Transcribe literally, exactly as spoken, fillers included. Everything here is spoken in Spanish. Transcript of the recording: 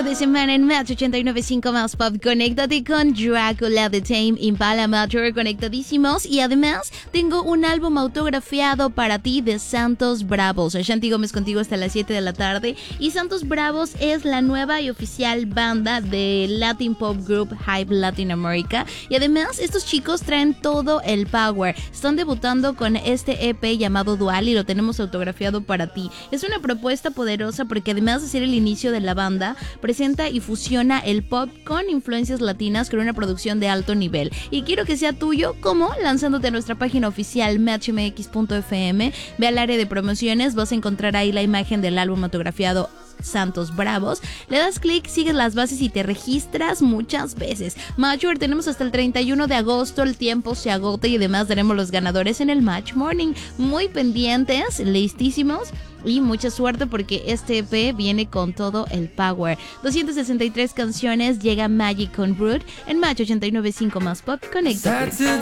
de semana en Match ochenta y nueve punto cinco más Pop. Conéctate con Drácula de Tame Impala Mature, conectadísimos. Y además tengo un álbum autografiado para ti de Santos Bravos. Ashanti Gómez contigo hasta las siete de la tarde. Y Santos Bravos es la nueva y oficial banda de Latin Pop Group Hype Latin America. Y además estos chicos traen todo el power. Están debutando con este E P llamado Dual y lo tenemos autografiado para ti. Es una propuesta poderosa porque además de ser el inicio de la banda, presenta y fusiona el pop con influencias latinas con una producción de alto nivel. Y quiero que sea tuyo, como lanzándote a nuestra página oficial match m x punto f m. Ve al área de promociones, vas a encontrar ahí la imagen del álbum autografiado Santos Bravos, le das clic, sigues las bases y te registras muchas veces. Mature, tenemos hasta el treinta y uno de agosto, el tiempo se agota y además daremos los ganadores en el Match Morning. Muy pendientes, listísimos y mucha suerte porque este E P viene con todo el power. doscientas sesenta y tres canciones, llega Magic con Brood en Match ochenta y nueve punto cinco más Pop. Conéctate.